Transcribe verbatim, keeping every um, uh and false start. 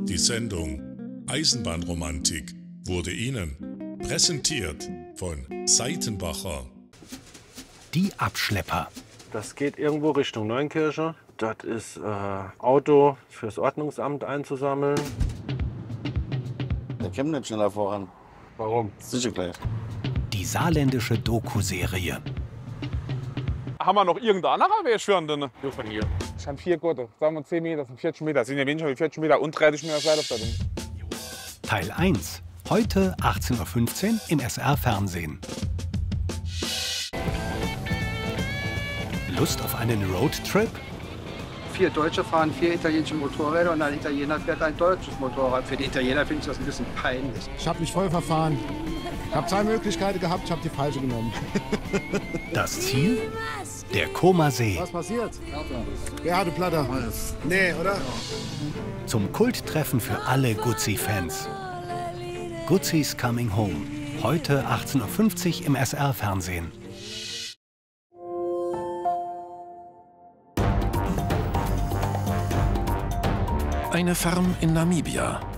Die Sendung Eisenbahnromantik wurde Ihnen präsentiert von Seitenbacher. Die Abschlepper. Das geht irgendwo Richtung Neunkirche. Das ist äh, Auto fürs Ordnungsamt einzusammeln. Der kommt nicht schneller voran. Warum? Sicher gleich. Die saarländische Doku-Serie. Haben wir noch irgendeinen anderen Weg für den? Nur von hier. Ich habe vier Gurte. Sagen wir zehn Meter, das sind vierzig Meter. Das sind ja weniger als vierzig Meter und dreißig Meter Seilabstand. Teil eins. Heute achtzehn Uhr fünfzehn im S R-Fernsehen. Lust auf einen Roadtrip? Vier Deutsche fahren vier italienische Motorräder und ein Italiener fährt ein deutsches Motorrad. Für die Italiener finde ich das ein bisschen peinlich. Ich habe mich voll verfahren. Ich habe zwei Möglichkeiten gehabt, ich habe die falsche genommen. Das Ziel? Der Comer-See. Was passiert? Wer hatte Platter? Nee, oder? Zum Kulttreffen für alle Guzzi-Fans. Guzzi's Coming Home. Heute achtzehn Uhr fünfzig im S R-Fernsehen. Eine Farm in Namibia.